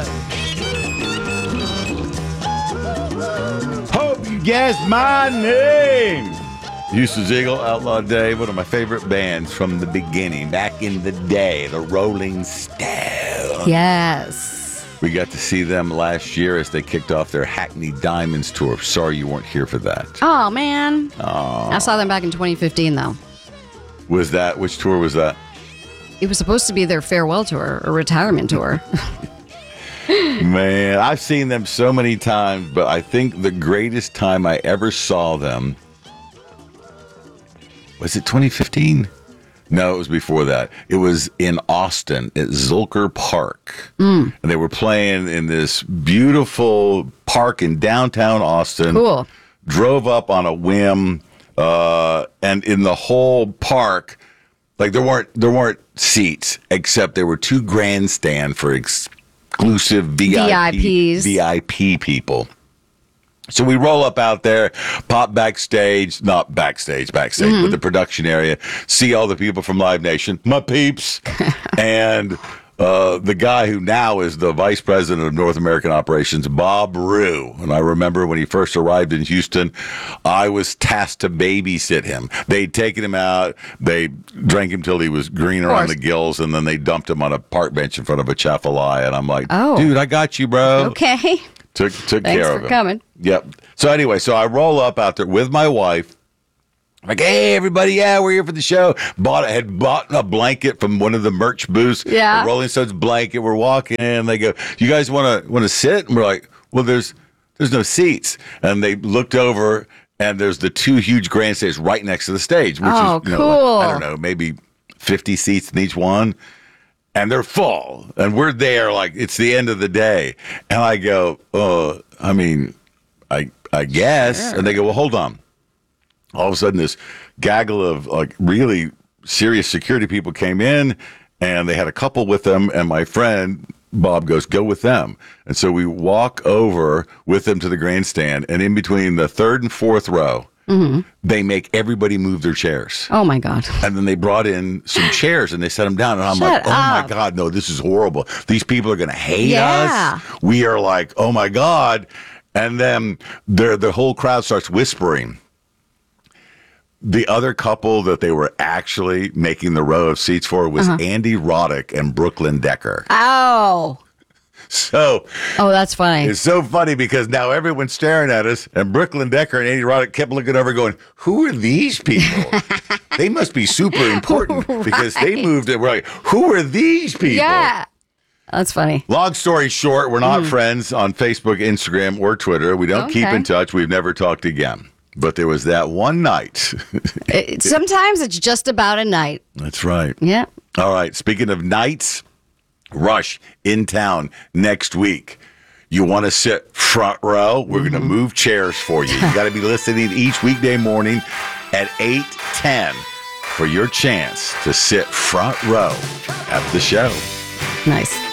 Hope you guessed my name. Houston's Eagle, Outlaw Dave, one of my favorite bands from the beginning, back in the day, the Rolling Stones. Yes. We got to see them last year as they kicked off their Hackney Diamonds tour. Sorry you weren't here for that. Oh, man. I saw them back in 2015, though. Which tour was that? It was supposed to be their farewell tour or retirement tour. Man, I've seen them so many times, but I think the greatest time I ever saw them, was it 2015? No, it was before that. It was in Austin at Zilker Park. And they were playing in this beautiful park in downtown Austin. Cool. Drove up on a whim, and in the whole park, like there weren't seats, except there were two grandstands for exclusive VIP people. So we roll up out there, pop backstage, not backstage, with the production area, see all the people from Live Nation, my peeps, and the guy who now is the vice president of North American operations, Bob Rue. And I remember when he first arrived in Houston, I was tasked to babysit him. They'd taken him out, they drank him till he was green around the gills, and then they dumped him on a park bench in front of a Chick-fil-A. And I'm like, dude, I got you, bro. Okay. Took care of him. Thanks for coming. Yep. So anyway, I roll up out there with my wife. Like, hey, everybody, we're here for the show. Had bought a blanket from one of the merch booths. Yeah. A Rolling Stones blanket. We're walking in. They go, you guys want to sit? And we're like, well, there's no seats. And they looked over, and there's the two huge grandstands right next to the stage, which is, cool. I don't know, maybe 50 seats in each one. And they're full, and we're there like it's the end of the day. And I go, I guess. Sure. And they go, well, hold on. All of a sudden, this gaggle of like really serious security people came in, and they had a couple with them. And my friend Bob goes, go with them. And so we walk over with them to the grandstand, and in between the third and fourth row, they make everybody move their chairs. Oh, my God. And then they brought in some chairs and they set them down. And I'm like, oh, my God, no, this is horrible. These people are going to hate us. We are like, oh, my God. And then the whole crowd starts whispering. The other couple that they were actually making the row of seats for was Andy Roddick and Brooklyn Decker. Oh. So, that's funny. It's so funny because now everyone's staring at us, and Brooklyn Decker and Andy Roddick kept looking over going, who are these people? They must be super important because they moved it. We're like, who are these people? Yeah. That's funny. Long story short, we're not friends on Facebook, Instagram, or Twitter. We don't keep in touch. We've never talked again. But there was that one night. Sometimes it's just about a night. That's right. Yeah. All right. Speaking of nights, Rush in town next week. You want to sit front row? We're going to move chairs for you. You got to be listening each weekday morning at 8:10 for your chance to sit front row at the show. Nice.